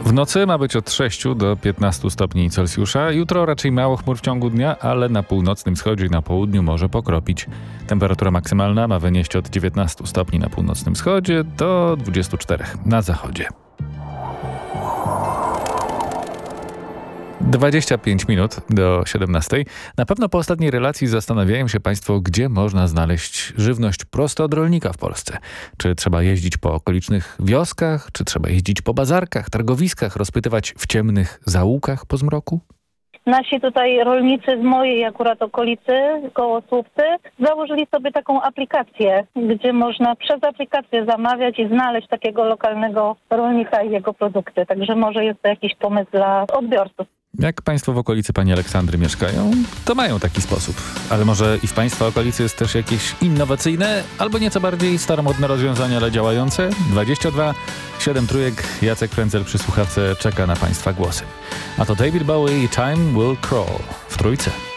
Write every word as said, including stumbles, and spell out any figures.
W nocy ma być od sześciu do piętnastu stopni Celsjusza. Jutro raczej mało chmur w ciągu dnia, ale na północnym wschodzie i na południu może pokropić. Temperatura maksymalna ma wynieść od dziewiętnastu stopni na północnym wschodzie do dwudziestu czterech na zachodzie. dwadzieścia pięć minut do siedemnastej. Na pewno po ostatniej relacji zastanawiają się Państwo, gdzie można znaleźć żywność prosto od rolnika w Polsce. Czy trzeba jeździć po okolicznych wioskach, czy trzeba jeździć po bazarkach, targowiskach, rozpytywać w ciemnych zaułkach po zmroku? Nasi tutaj rolnicy z mojej akurat okolicy, koło Słupcy, założyli sobie taką aplikację, gdzie można przez aplikację zamawiać i znaleźć takiego lokalnego rolnika i jego produkty. Także może jest to jakiś pomysł dla odbiorców. Jak Państwo w okolicy Pani Aleksandry mieszkają, to mają taki sposób. Ale może i w Państwa okolicy jest też jakieś innowacyjne, albo nieco bardziej staromodne rozwiązanie, ale działające? dwadzieścia dwa siedem trójek, Jacek Kręcel przy słuchawce czeka na Państwa głosy. A to David Bowie i Time Will Crawl w Trójce.